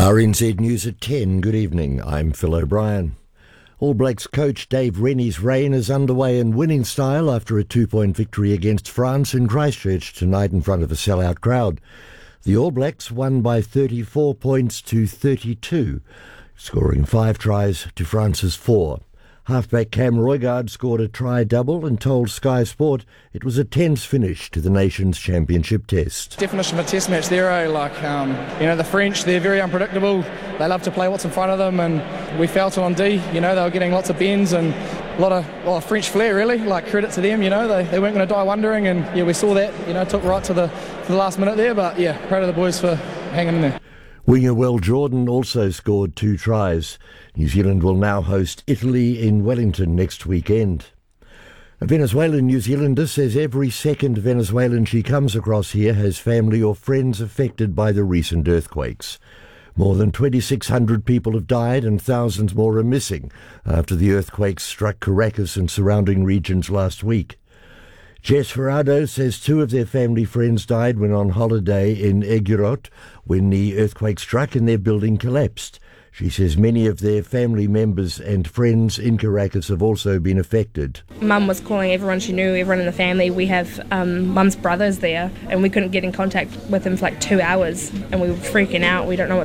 RNZ News at 10. Good evening. I'm Phil O'Brien. All Blacks coach Dave Rennie's reign is underway in winning style after a 2-point victory against France in Christchurch tonight in front of a sellout crowd. The All Blacks won by 34 points to 32, scoring 5 tries to France's 4. Halfback Cam Roigard scored a try-double and told Sky Sport it was a tense finish to the nation's championship test. Definition of a test match there, the French, they're very unpredictable. They love to play what's in front of them, and we felt on D, they were getting lots of bends and a lot of French flair, really. Credit to them, they weren't going to die wondering, and we saw that, took right to the last minute there, but proud of the boys for hanging in there. Winger Will Jordan also scored 2 tries. New Zealand will now host Italy in Wellington next weekend. A Venezuelan New Zealander says every second Venezuelan she comes across here has family or friends affected by the recent earthquakes. More than 2,600 people have died and thousands more are missing after the earthquakes struck Caracas and surrounding regions last week. Jess Ferrado says 2 of their family friends died when on holiday in Egurot when the earthquake struck and their building collapsed. She says many of their family members and friends in Caracas have also been affected. Mum was calling everyone she knew, everyone in the family. We have Mum's brothers there, and we couldn't get in contact with them for 2 hours, and we were freaking out. We don't know